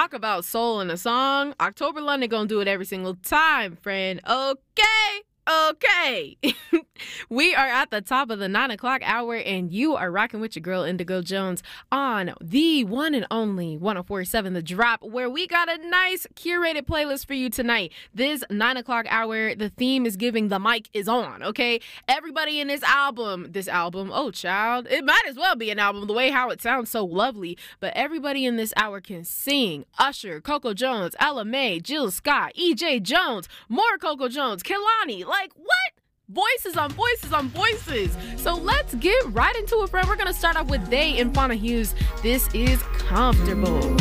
talk about soul in a song, October London gonna do it every single time, friend. Okay. We are at the top of the 9 o'clock hour, and you are rocking with your girl Indigo Jones on the one and only 104.7 The Drop, where we got a nice curated playlist for you tonight. This 9 o'clock hour, the theme is giving the mic is on, okay? Everybody in this album, oh child, it might as well be an album the way how it sounds so lovely, but everybody in this hour can sing. Usher, Coco Jones, Ella Mai, Jill Scott, EJ Jones, more Coco Jones, Kehlani, like what? Voices on voices on voices. So let's get right into it, friend. We're going to start off with They and Fauna Hughes. This is Comfortable.